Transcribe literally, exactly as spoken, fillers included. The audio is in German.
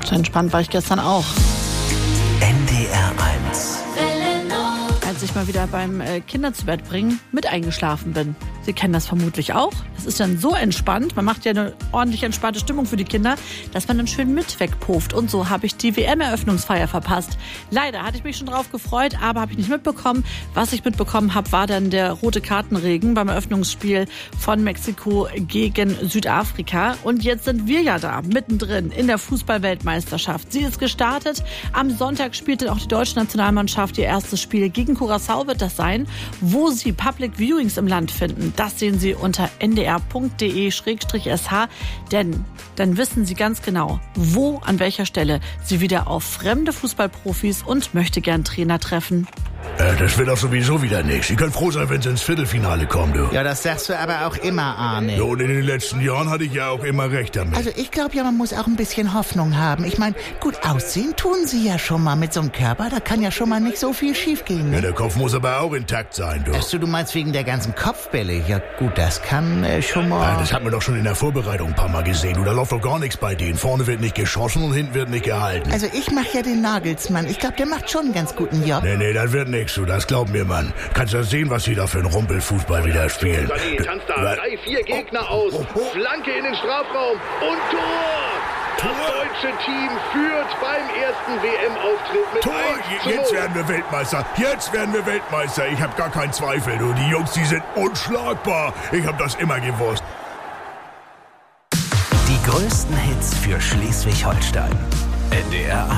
So entspannt war ich gestern auch. N D R eins. Als ich mal wieder beim äh, Kinder zu Bett bringen mit eingeschlafen bin. Sie kennen das vermutlich auch. Es ist dann so entspannt, man macht ja eine ordentlich entspannte Stimmung für die Kinder, dass man dann schön mit wegpufft. Und so habe ich die W M-Eröffnungsfeier verpasst. Leider hatte ich mich schon drauf gefreut, aber habe ich nicht mitbekommen. Was ich mitbekommen habe, war dann der rote Kartenregen beim Eröffnungsspiel von Mexiko gegen Südafrika. Und jetzt sind wir ja da, mittendrin in der Fußball-Weltmeisterschaft. Sie ist gestartet. Am Sonntag spielte auch die deutsche Nationalmannschaft ihr erstes Spiel gegen Curaçao wird das sein. Wo Sie Public Viewings im Land finden, das sehen Sie unter n d r punkt d e slash s h, denn dann wissen Sie ganz genau, wo, an welcher Stelle Sie wieder auf fremde Fußballprofis und Möchtegern-Trainer treffen. Äh, das wird doch sowieso wieder nichts. Sie können froh sein, wenn Sie ins Viertelfinale kommen, du. Ja, das sagst du aber auch immer, Arne. Ja, und in den letzten Jahren hatte ich ja auch immer recht damit. Also ich glaube ja, man muss auch ein bisschen Hoffnung haben. Ich meine, gut aussehen tun sie ja schon mal mit so einem Körper. Da kann ja schon mal nicht so viel schiefgehen. Ne? Ja, der Kopf muss aber auch intakt sein, du. Achso, du meinst wegen der ganzen Kopfbälle? Ja gut, das kann äh, schon mal... Ja, das hat man doch schon in der Vorbereitung ein paar Mal gesehen. Du, da läuft doch gar nichts bei denen. Vorne wird nicht geschossen und hinten wird nicht gehalten. Also ich mache ja den Nagelsmann. Ich glaube, der macht schon einen ganz guten Job. Nee, nee, das wird nichts, du. Das glaub mir, Mann. Kannst ja sehen, was sie da für einen Rumpelfußball wieder spielen. Sané tanzt da drei, vier Gegner aus. Flanke in den Strafraum und Tor! Das deutsche Team führt beim ersten W M-Auftritt mit Tor! eins zu null. Jetzt werden wir Weltmeister. Jetzt werden wir Weltmeister. Ich habe gar keinen Zweifel, du. Die Jungs, die sind unschlagbar. Ich habe das immer gewusst. Die größten Hits für Schleswig-Holstein. N D R eins.